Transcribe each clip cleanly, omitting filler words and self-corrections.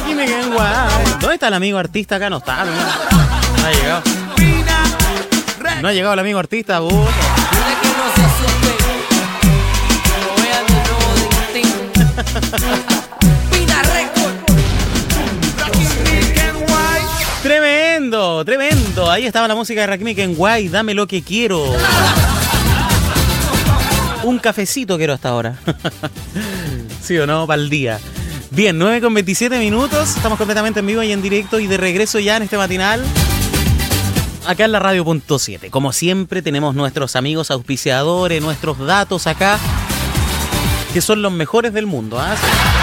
Rocky me quedan guay. ¿Dónde está el amigo artista acá? No está, no ha llegado. No ha llegado el amigo artista, vos. Dile que no se asuste. Lo vean de nuevo de Pina Record. Tremendo, tremendo. Ahí estaba la música de Rakim Kenway. Dame lo que quiero. Un cafecito quiero hasta ahora. ¿Sí o no? Para el día. Bien, 9:27 minutos. Estamos completamente en vivo y en directo y de regreso ya en este matinal. Acá en la Radio.7. Como siempre tenemos nuestros amigos auspiciadores, nuestros datos acá, que son los mejores del mundo. ¿Ah?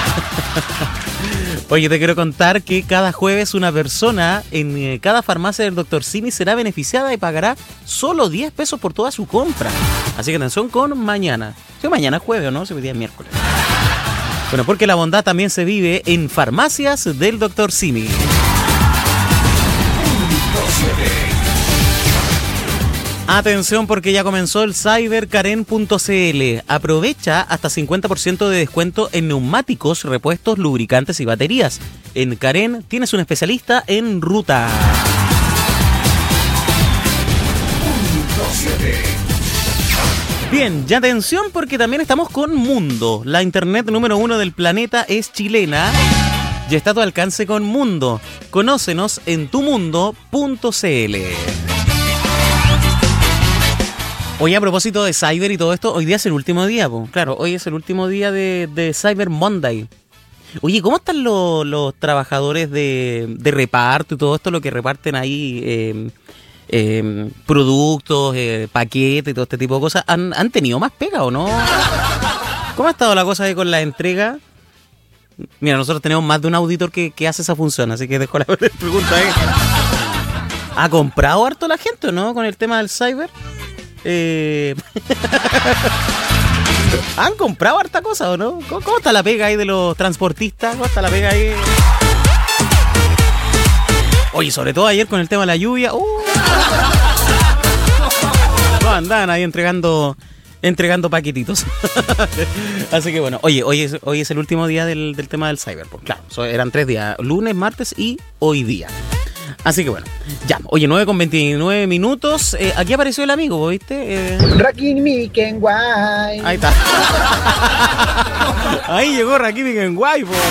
Oye, te quiero contar que cada jueves una persona en cada farmacia del Dr. Simi será beneficiada y pagará solo 10 pesos por toda su compra. Así que atención con mañana. Si mañana es jueves o no, si hoy día es miércoles. Bueno, porque la bondad también se vive en farmacias del Dr. Simi. Atención porque ya comenzó el cyberkaren.cl. Aprovecha hasta 50% de descuento en neumáticos, repuestos, lubricantes y baterías. En Karen tienes un especialista en ruta. Bien, ya atención porque también estamos con Mundo. La internet número 1 del planeta es chilena y está a tu alcance con Mundo. Conócenos en tumundo.cl. Oye, a propósito de Cyber y todo esto, hoy día es el último día, po. Claro, hoy es el último día de Cyber Monday. Oye, ¿cómo están los trabajadores de reparto y todo esto, lo que reparten ahí, productos, paquetes y todo este tipo de cosas? ¿Han tenido más pega o no? ¿Cómo ha estado la cosa ahí con la entrega? Mira, nosotros tenemos más de un auditor que hace esa función, así que dejo la pregunta ahí. ¿Ha comprado harto la gente o no con el tema del cyber? ¿Han comprado harta cosa o no? ¿Cómo está la pega ahí de los transportistas? ¿Cómo está la pega ahí? Oye, sobre todo ayer con el tema de la lluvia. No, andaban ahí entregando paquetitos. Así que bueno, oye, hoy es el último día del tema del cyber. Pues claro, eran 3 días, lunes, martes y hoy día. Así que bueno, ya, oye, 9:29 minutos. Aquí apareció el amigo, ¿viste? Rakim Kenway. Ahí está. Ahí llegó Rakim Kenway, po.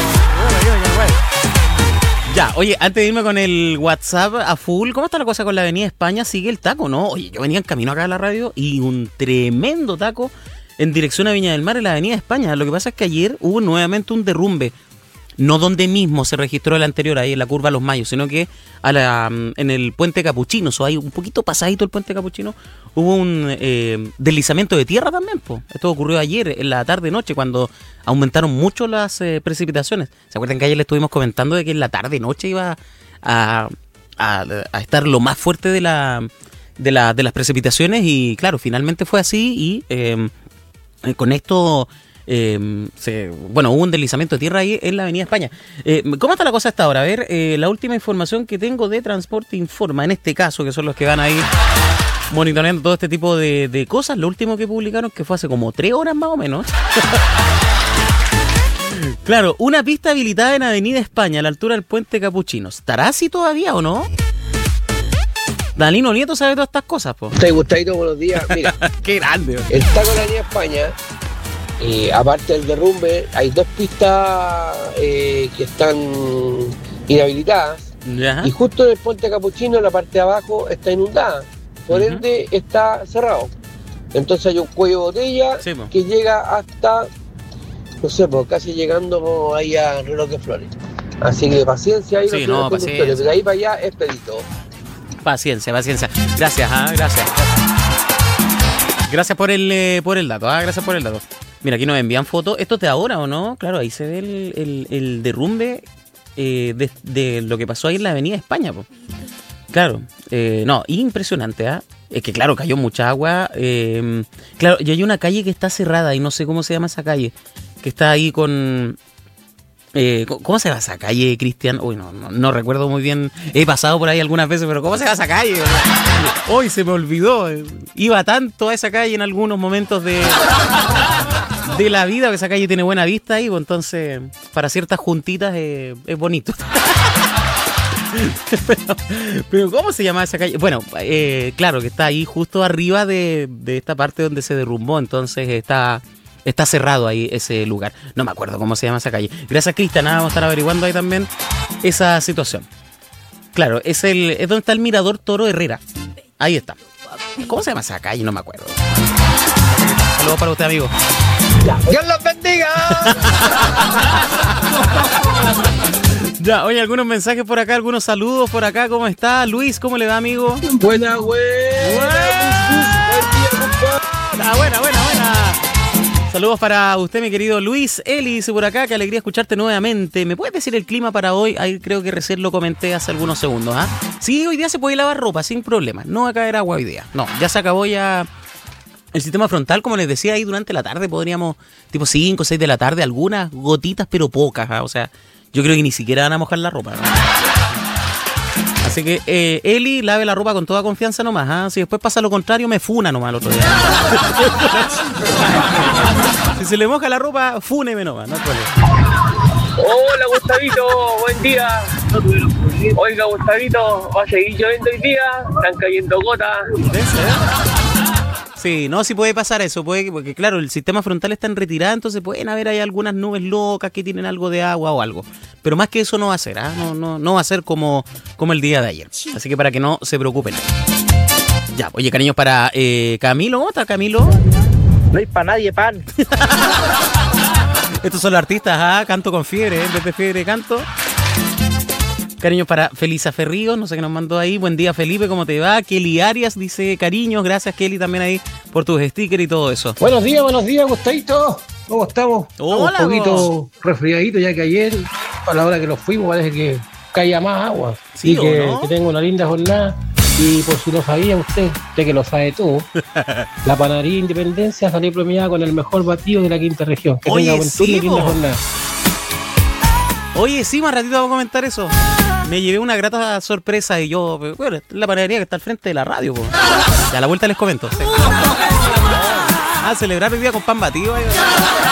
Ya, oye, antes de irme con el WhatsApp a full, ¿cómo está la cosa con la Avenida España? ¿Sigue el taco, no? Oye, yo venía en camino acá a la radio y un tremendo taco en dirección a Viña del Mar en la Avenida España. Lo que pasa es que ayer hubo nuevamente un derrumbe. No donde mismo se registró el anterior, ahí en la curva Los Mayos, sino que en el puente Capuchino, ahí un poquito pasadito el puente Capuchino, hubo un deslizamiento de tierra también, po. Esto ocurrió ayer, en la tarde-noche, cuando aumentaron mucho las precipitaciones. ¿Se acuerdan que ayer le estuvimos comentando de que en la tarde-noche iba a estar lo más fuerte de las precipitaciones? Y claro, finalmente fue así y con esto... hubo un deslizamiento de tierra ahí en la Avenida España. ¿Cómo está la cosa hasta ahora? A ver, la última información que tengo de Transporte Informa, en este caso, que son los que van ahí monitoreando todo este tipo de cosas, lo último que publicaron, que fue hace como 3 horas más o menos. Claro, una pista habilitada en Avenida España, a la altura del puente Capuchinos. ¿Estará así todavía o no? Danilo Nieto sabe todas estas cosas, po. Estoy gustadito, buenos días. Mira, qué grande. El taco de la Avenida España. Aparte del derrumbe, hay 2 pistas que están inhabilitadas. Ajá. Y justo en el puente Capuchino, la parte de abajo está inundada. Por ende, está cerrado. Entonces hay un cuello de botella que llega hasta, no sé, casi llegando ahí a Reloj de Flores. Así que paciencia ahí, paciencia. De ahí para allá es pedito. Paciencia. Gracias, gracias. Gracias por el dato, gracias por el dato. Mira, aquí nos envían fotos. ¿Esto es de ahora o no? Claro, ahí se ve el derrumbe de lo que pasó ahí en la Avenida España, po. Claro, no, impresionante, Es que claro, cayó mucha agua. Claro, y hay una calle que está cerrada y no sé cómo se llama esa calle, que está ahí con... ¿Cómo se llama esa calle, Cristian? Uy, no recuerdo muy bien. He pasado por ahí algunas veces, pero ¿cómo se llama esa calle? Hoy se me olvidó. Iba tanto a esa calle en algunos momentos de la vida, porque esa calle tiene buena vista ahí, pues entonces para ciertas juntitas es bonito. pero ¿cómo se llama esa calle? Bueno, claro que está ahí justo arriba de esta parte donde se derrumbó, entonces está cerrado ahí ese lugar. No me acuerdo cómo se llama esa calle. Gracias, Cristian, vamos a estar averiguando ahí también esa situación. Claro, es donde está el Mirador Toro Herrera. Ahí está. ¿Cómo se llama esa calle? No me acuerdo. Saludos para usted, amigo. ¡Dios los bendiga! Ya, oye, algunos mensajes por acá, algunos saludos por acá. ¿Cómo está? Luis, ¿cómo le va, amigo? Buena. Buena. Saludos para usted, mi querido Luis. Eli dice por acá, qué alegría escucharte nuevamente. ¿Me puedes decir el clima para hoy? Ahí creo que recién lo comenté hace algunos segundos, ¿ah? Sí, hoy día se puede lavar ropa sin problema. No va a caer agua hoy día. No, ya se acabó ya el sistema frontal, como les decía ahí durante la tarde. Podríamos, tipo 5 o 6 de la tarde, algunas gotitas, pero pocas, ¿ah? O sea, yo creo que ni siquiera van a mojar la ropa, ¿no? Así que, Eli, lave la ropa con toda confianza nomás, ¿ah? Si después pasa lo contrario, me funa nomás el otro día. Si se le moja la ropa, fúneme nomás, no hay problema. Hola, Gustavito, buen día. Oiga, Gustavito, va a seguir lloviendo hoy día, están cayendo gotas. Sí, no, sí puede pasar eso, porque claro, el sistema frontal está en retirada, entonces pueden haber ahí algunas nubes locas que tienen algo de agua o algo. Pero más que eso no va a ser, ¿ah? No va a ser como el día de ayer. Así que para que no se preocupen. Ya, oye, cariños para Camilo. ¿Cómo está Camilo? No hay para nadie pan. Estos son los artistas, ¿ah? Canto con fiebre, en vez de fiebre canto. Cariños para Felisa Ferríos, no sé qué nos mandó ahí. Buen día, Felipe, ¿cómo te va? Kelly Arias dice cariños, gracias Kelly también ahí por tus stickers y todo eso. Buenos días, Gustavito. ¿Cómo estamos? Hola, un poquito resfriadito, ya que ayer, a la hora que nos fuimos, parece que caía más agua. Sí, y que tengo una linda jornada. Y por si no sabía usted que lo sabe todo, la panadería Independencia salió premiada con el mejor batido de la quinta región. Que tenga buen turno y linda jornada. Oye, sí, más ratito vamos a comentar eso. Me llevé una grata sorpresa y yo, bueno, la panadería que está al frente de la radio, po. Ya a la vuelta les comento. Sí. Celebrar hoy día con pan batido.